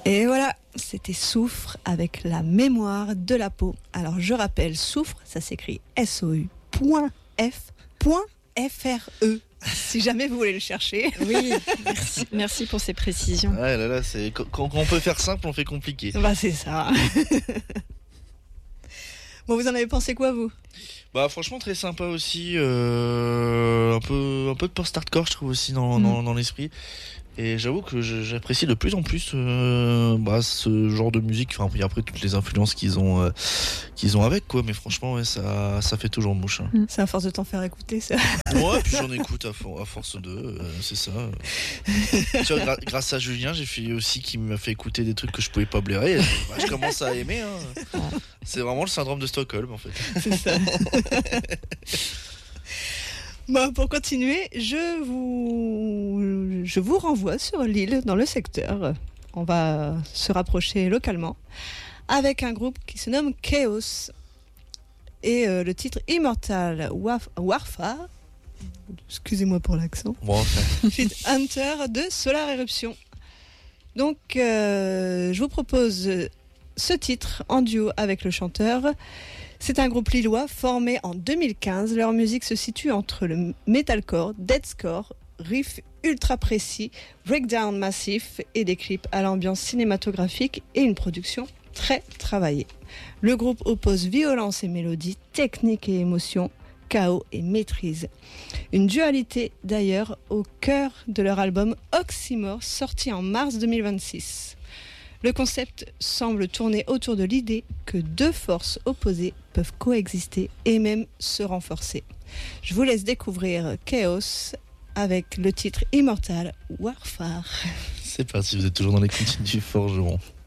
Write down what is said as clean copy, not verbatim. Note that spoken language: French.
Et voilà, c'était Soufre avec la mémoire de la peau. Alors je rappelle, Soufre, ça s'écrit SOU.F.FRE. Si jamais vous voulez le chercher. Oui, merci pour ces précisions. Ah là là, c'est quand on peut faire simple, on fait compliqué. Bah c'est ça. Bon, vous en avez pensé quoi, vous ? Bah franchement très sympa aussi, un peu de post-hardcore je trouve aussi dans l'esprit. Et j'avoue que j'apprécie de plus en plus ce genre de musique. Enfin après toutes les influences qu'ils ont avec quoi. Mais franchement ouais, ça fait toujours mouche. Hein. C'est à force de t'en faire écouter ça. Ouais, puis j'en écoute à force de, c'est ça. Tu vois, grâce à Julien, j'ai fait aussi qui m'a fait écouter des trucs que je pouvais pas blairer. Et, je commence à aimer. Hein. C'est vraiment le syndrome de Stockholm en fait. C'est ça. Bon, pour continuer, je vous renvoie sur l'île, dans le secteur. On va se rapprocher localement avec un groupe qui se nomme Chaos et le titre Immortal Warfare. Excusez-moi pour l'accent. Bon, Feat Hunter de Solar Eruption. Donc, je vous propose ce titre en duo avec le chanteur. C'est un groupe lillois formé en 2015. Leur musique se situe entre le metalcore, deathcore, riff ultra précis, breakdown massif et des clips à l'ambiance cinématographique et une production très travaillée. Le groupe oppose violence et mélodie, technique et émotion, chaos et maîtrise. Une dualité d'ailleurs au cœur de leur album Oxymore sorti en mars 2026. Le concept semble tourner autour de l'idée que deux forces opposées peuvent coexister et même se renforcer. Je vous laisse découvrir Chaos avec le titre Immortal Warfare. c'est parti, vous êtes toujours dans les continues du forgeron.